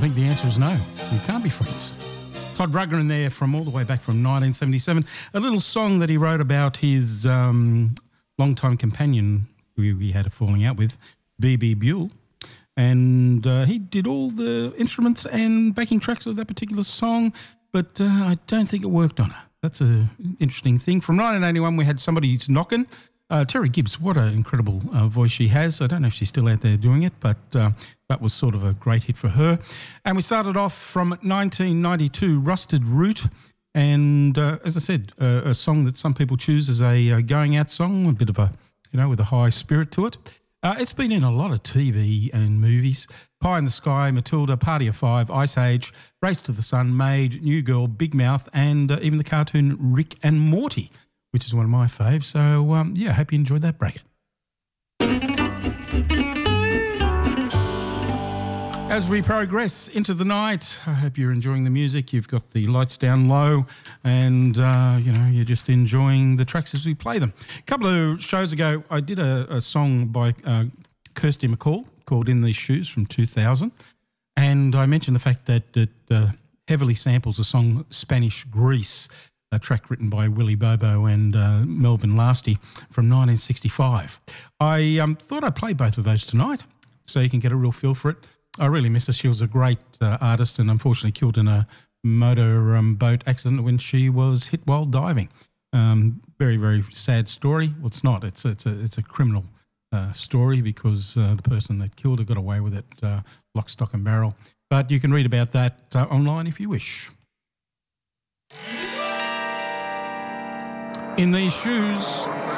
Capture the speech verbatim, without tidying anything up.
think the answer is no. You can't be friends. Todd Rundgren there from all the way back from nineteen seventy-seven. A little song that he wrote about his um, longtime companion who he had a falling out with, B B Buell. And uh, he did all the instruments and backing tracks of that particular song, but uh, I don't think it worked on her. That's an interesting thing. From nineteen eighty-one, we had Somebody Who's Knockin'. Uh, Terry Gibbs, what an incredible uh, voice she has. I don't know if she's still out there doing it, but uh, that was sort of a great hit for her. And we started off from nineteen ninety-two, Rusted Root. And uh, as I said, uh, a song that some people choose as a uh, going out song, a bit of a, you know, with a high spirit to it. Uh, it's been in a lot of T V and movies. Pie in the Sky, Matilda, Party of Five, Ice Age, Race to the Sun, Maid, New Girl, Big Mouth, and uh, even the cartoon Rick and Morty, which is one of my faves. So, um, yeah, I hope you enjoyed that bracket. As we progress into the night, I hope you're enjoying the music. You've got the lights down low and, uh, you know, you're just enjoying the tracks as we play them. A couple of shows ago, I did a, a song by uh, Kirsty MacColl called In These Shoes from two thousand. And I mentioned the fact that it uh, heavily samples the song Spanish Grease, a track written by Willie Bobo and uh, Melvin Lasty from nineteen sixty-five. I um, thought I'd play both of those tonight so you can get a real feel for it. I really miss her. She was a great uh, artist and unfortunately killed in a motor um, boat accident when she was hit while diving. Um, very, very sad story. Well, it's not. It's, it's, a, it's a criminal uh, story because uh, the person that killed her got away with it, uh, lock, stock and barrel. But you can read about that uh, online if you wish. In These Shoes,